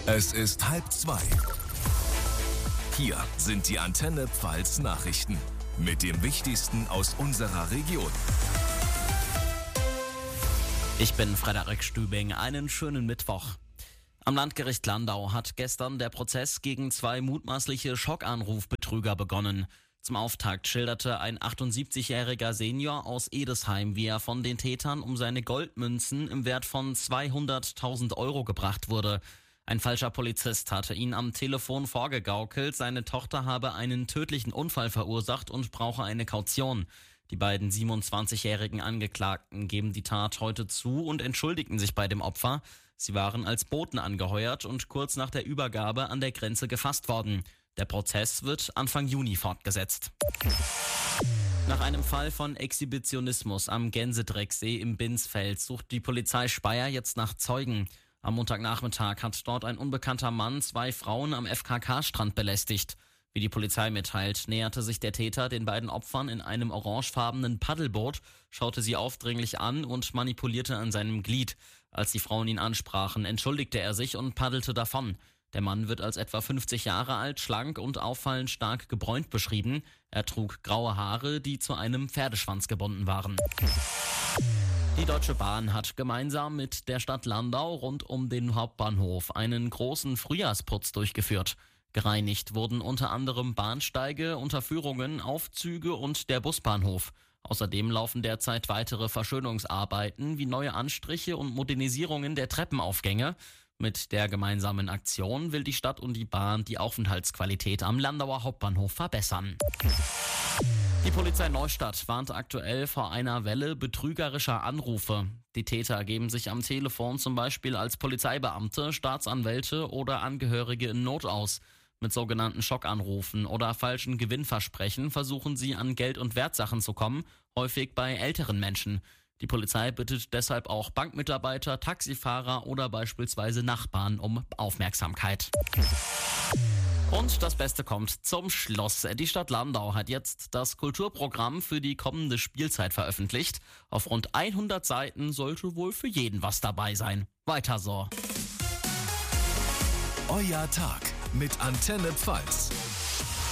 Es ist 1:30. Hier sind die Antenne Pfalz Nachrichten mit dem Wichtigsten aus unserer Region. Ich bin Frederik Stübing. Einen schönen Mittwoch. Am Landgericht Landau hat gestern der Prozess gegen 2 mutmaßliche Schockanrufbetrüger begonnen. Zum Auftakt schilderte ein 78-jähriger Senior aus Edesheim, wie er von den Tätern um seine Goldmünzen im Wert von 200.000 Euro gebracht wurde. Ein falscher Polizist hatte ihn am Telefon vorgegaukelt, seine Tochter habe einen tödlichen Unfall verursacht und brauche eine Kaution. Die beiden 27-jährigen Angeklagten geben die Tat heute zu und entschuldigten sich bei dem Opfer. Sie waren als Boten angeheuert und kurz nach der Übergabe an der Grenze gefasst worden. Der Prozess wird Anfang Juni fortgesetzt. Nach einem Fall von Exhibitionismus am Gänsedrecksee im Binsfeld sucht die Polizei Speyer jetzt nach Zeugen. Am Montagnachmittag hat dort ein unbekannter Mann 2 Frauen am FKK-Strand belästigt. Wie die Polizei mitteilt, näherte sich der Täter den beiden Opfern in einem orangefarbenen Paddelboot, schaute sie aufdringlich an und manipulierte an seinem Glied. Als die Frauen ihn ansprachen, entschuldigte er sich und paddelte davon. Der Mann wird als etwa 50 Jahre alt, schlank und auffallend stark gebräunt beschrieben. Er trug graue Haare, die zu einem Pferdeschwanz gebunden waren. Die Deutsche Bahn hat gemeinsam mit der Stadt Landau rund um den Hauptbahnhof einen großen Frühjahrsputz durchgeführt. Gereinigt wurden unter anderem Bahnsteige, Unterführungen, Aufzüge und der Busbahnhof. Außerdem laufen derzeit weitere Verschönungsarbeiten wie neue Anstriche und Modernisierungen der Treppenaufgänge. Mit der gemeinsamen Aktion will die Stadt und die Bahn die Aufenthaltsqualität am Landauer Hauptbahnhof verbessern. Die Polizei Neustadt warnt aktuell vor einer Welle betrügerischer Anrufe. Die Täter geben sich am Telefon zum Beispiel als Polizeibeamte, Staatsanwälte oder Angehörige in Not aus. Mit sogenannten Schockanrufen oder falschen Gewinnversprechen versuchen sie an Geld- und Wertsachen zu kommen, häufig bei älteren Menschen. Die Polizei bittet deshalb auch Bankmitarbeiter, Taxifahrer oder beispielsweise Nachbarn um Aufmerksamkeit. Und das Beste kommt zum Schluss. Die Stadt Landau hat jetzt das Kulturprogramm für die kommende Spielzeit veröffentlicht. Auf rund 100 Seiten sollte wohl für jeden was dabei sein. Weiter so. Euer Tag mit Antenne Pfalz.